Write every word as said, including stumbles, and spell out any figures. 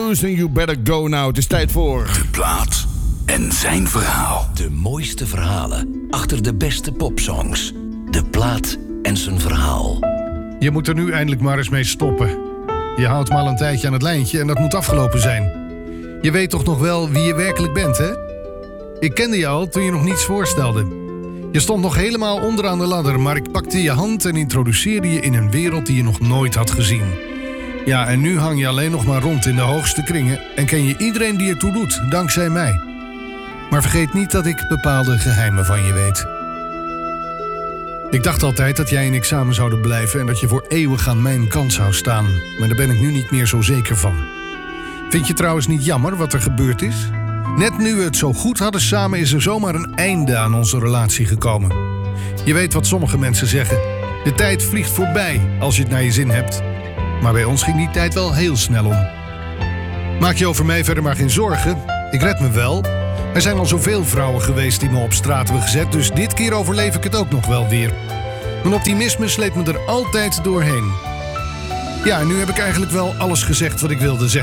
Jones en You Better Go Now. Het is tijd voor... De plaat en zijn verhaal. De mooiste verhalen achter de beste popsongs. De plaat en zijn verhaal. Je moet er nu eindelijk maar eens mee stoppen. Je houdt me al een tijdje aan het lijntje en dat moet afgelopen zijn. Je weet toch nog wel wie je werkelijk bent, hè? Ik kende je al toen je nog niets voorstelde. Je stond nog helemaal onderaan de ladder, maar ik pakte je hand en introduceerde je in een wereld die je nog nooit had gezien. Ja, en nu hang je alleen nog maar rond in de hoogste kringen en ken je iedereen die ertoe doet, dankzij mij. Maar vergeet niet dat ik bepaalde geheimen van je weet. Ik dacht altijd dat jij en ik samen zouden blijven en dat je voor eeuwig aan mijn kant zou staan. Maar daar ben ik nu niet meer zo zeker van. Vind je trouwens niet jammer wat er gebeurd is? Net nu we het zo goed hadden samen is er zomaar een einde aan onze relatie gekomen. Je weet wat sommige mensen zeggen. De tijd vliegt voorbij als je het naar je zin hebt. Maar bij ons ging die tijd wel heel snel om. Maak je over mij verder maar geen zorgen. Ik red me wel. Er zijn al zoveel vrouwen geweest die me op straat hebben gezet, dus dit keer overleef ik het ook nog wel weer. Mijn optimisme sleept me er altijd doorheen. Ja, en nu heb ik eigenlijk wel alles gezegd wat ik wilde zeggen.